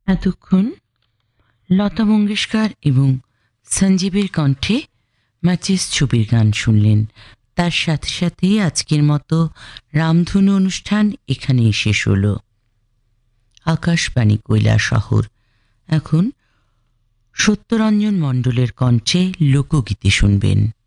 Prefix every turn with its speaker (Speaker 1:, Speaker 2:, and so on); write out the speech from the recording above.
Speaker 1: এতক্ষণ লতা মঙ্গেশকর এবং সঞ্জীবের কণ্ঠে ম্যাচেস ছবির গান শুনলেন। তার সাথে সাথেই আজকের মতো রামধনু অনুষ্ঠান এখানেই শেষ হলো। আকাশবাণী কৈলাসহর। এখন সত্যরঞ্জন মণ্ডলের কণ্ঠে লোকগীতি শুনবেন।